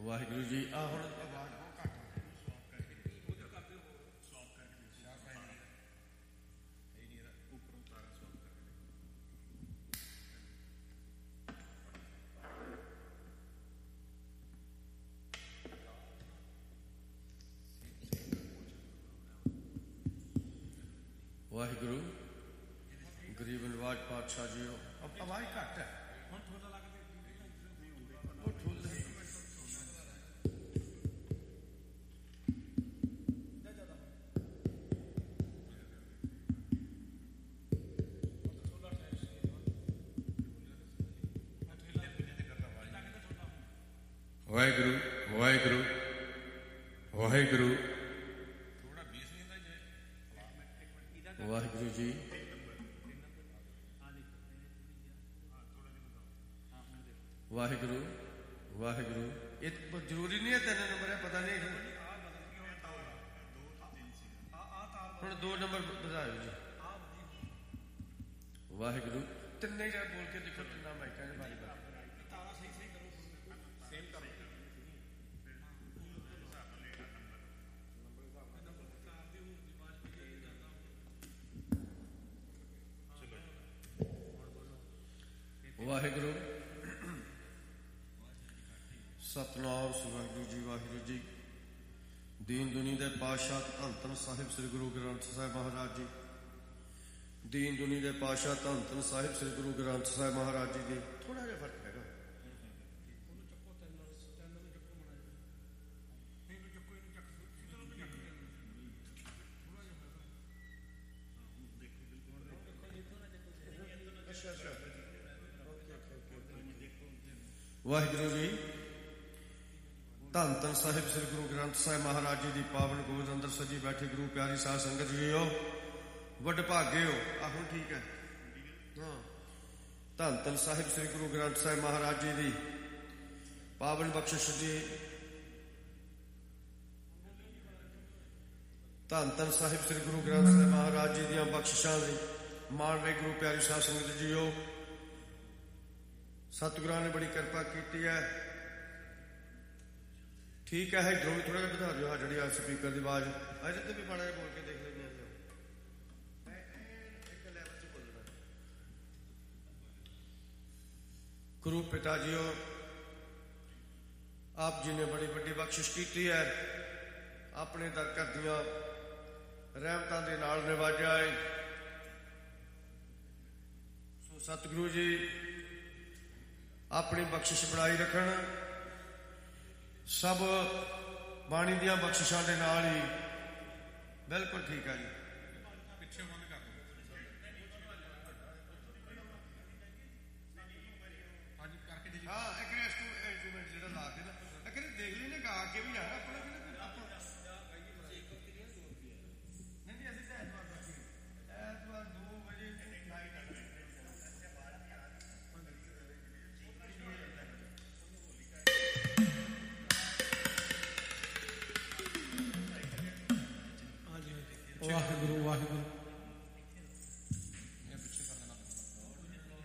ਵਾਹਿਗੁਰੂ ਜੀ। ਆ ਹੁਣ ਵਾਹਿਗੁਰੂ ਗਰੀਬ ਨਿਵਾਜ ਪਾਤਸ਼ਾਹ ਜੀਓ। ਆਵਾਜ਼ ਘੱਟ ਹੈ। ਵਾਹਿਗੁਰੂ ਵਾਹਿਗੁਰੂ ਵਾਹਿਗੁਰੂ ਵਾਹਿਗੁਰੂ ਜੀ। ਵਾਹਿਗੁਰੂ ਵਾਹਿਗੁਰੂ। ਇਹ ਜ਼ਰੂਰੀ ਨਹੀਂ ਹੈ 3 ਨੰਬਰ ਹੈ, ਪਤਾ ਨਹੀਂ ਹੁਣ 2 ਨੰਬਰ ਵਧਾਇਓ ਜੀ। ਵਾਹਿਗੁਰੂ ਤਿੰਨੇ ਜਣ ਬੋਲ ਕੇ ਦੇਖੋ, ਤਿੰਨਾਂ ਮਾਈਕਾਂ ਦੇ ਬਾਰੇ ਵਾਹਿਗੁਰੂ ਸਤਨਾਮ ਸ੍ਰੀ ਵਾਹਿਗੁਰੂ ਜੀ। ਵਾਹਿਗੁਰੂ ਜੀ। ਦੀਨ ਦੁਨੀ ਦੇ ਪਾਤਸ਼ਾਹ ਧੰਨ ਧੰਨ ਸਾਹਿਬ ਸ੍ਰੀ ਗੁਰੂ ਗ੍ਰੰਥ ਸਾਹਿਬ ਮਹਾਰਾਜ ਜੀ। ਦੀਨ ਦੁਨੀ ਦੇ ਪਾਤਸ਼ਾਹ ਧੰਨ ਧੰਨ ਸਾਹਿਬ ਸ੍ਰੀ ਗੁਰੂ ਗ੍ਰੰਥ ਸਾਹਿਬ ਮਹਾਰਾਜ ਜੀ ਦੀ ਥੋੜਾ ਜਿਹਾ ਫਰਕ ਹੈਗਾ। ਵਾਹਿਗੁਰੂ ਜੀ। ਧੰਨ ਧੰਨ ਸਾਹਿਬ ਸ੍ਰੀ ਗੁਰੂ ਗ੍ਰੰਥ ਸਾਹਿਬ ਮਹਾਰਾਜ ਜੀ ਦੀ ਪਾਵਨ ਗੋਦ ਅੰਦਰ ਸਜੀ ਬੈਠੇ ਗੁਰੂ ਪਿਆਰੀ ਸਾਧ ਸੰਗਤ ਜੀਓ, ਵੱਡ ਭਾਗੇ ਹੋ। ਆ ਹੁਣ ਠੀਕ ਹੈ। ਹਾਂ, ਧੰਨ ਧੰਨ ਸਾਹਿਬ ਸ੍ਰੀ ਗੁਰੂ ਗ੍ਰੰਥ ਸਾਹਿਬ ਮਹਾਰਾਜ ਜੀ ਦੀ ਪਾਵਨ ਬਖਸ਼ਿਸ਼ ਜੀ। ਧੰਨ ਧੰਨ ਸਾਹਿਬ ਸ੍ਰੀ ਗੁਰੂ ਗ੍ਰੰਥ ਸਾਹਿਬ ਮਹਾਰਾਜ ਜੀ ਦੀਆਂ ਬਖਸ਼ਿਸ਼ਾਂ ਲਈ ਮਾਣ ਰਹੇ ਗੁਰੂ ਪਿਆਰੀ ਸਾਧ ਸੰਗਤ ਜੀਓ। ਸਤਿਗੁਰਾਂ ਨੇ ਬੜੀ ਕਿਰਪਾ ਕੀਤੀ ਹੈ। ਠੀਕ ਹੈ, ਇੱਧਰੋਂ ਵੀ ਥੋੜਾ ਜਿਹਾ ਵਧਾ ਦਿਓ। ਜਿਹੜੀ ਆ ਸਪੀਕਰ ਦੀ ਆਵਾਜ਼ ਅਜੇ ਤੇ ਵੀ ਮਾੜਾ ਜਿਹਾ ਬੋਲ ਕੇ ਦੇਖ ਲੈਂਦੇ ਹਾਂ। ਇੱਕ ਲੈਵਲ 'ਚ ਬੋਲਣਾ। ਗੁਰੂ ਪਿਤਾ ਜੀਓ, ਆਪ ਜੀ ਨੇ ਬੜੀ ਵੱਡੀ ਬਖਸ਼ਿਸ਼ ਕੀਤੀ ਹੈ। ਆਪਣੇ ਦਰ ਘਰ ਦੀਆਂ ਰਹਿਮਤਾਂ ਦੇ ਨਾਲ ਨਿਵਾਜਿਆ ਹੈ। ਸੋ ਸਤਿਗੁਰੂ ਜੀ ਆਪਣੀ ਬਖਸ਼ਿਸ਼ ਬਣਾਈ ਰੱਖਣ। ਸਭ ਬਾਣੀ ਦੀਆਂ ਬਖਸ਼ਿਸ਼ਾਂ ਦੇ ਨਾਲ ਹੀ ਬਿਲਕੁਲ ਠੀਕ ਹੈ ਜੀ। ਪਿੱਛੇ ਬੰਦ ਕਰ ਦਿਓ। ਹਾਂਜੀ ਕਰਕੇ ਹਾਂ, ਇੱਕ ਇੰਸਟਰੂਮੈਂਟ ਜਿਹੜਾ ਲਾ ਕੇ ਨਾ ਇੱਕ ਦੇਖ ਲਈ ਨਾ ਗਾ ਕੇ ਵੀ ਯਾਰ ਆਪਣਾ ਨਹੀਂ ਅਸੀਂ ਤਾਂ ਐਤਵਾਰ 2 ਵਜੇ ਵਾਹਿਗੁਰੂ ਵਾਹਿਗੁਰੂ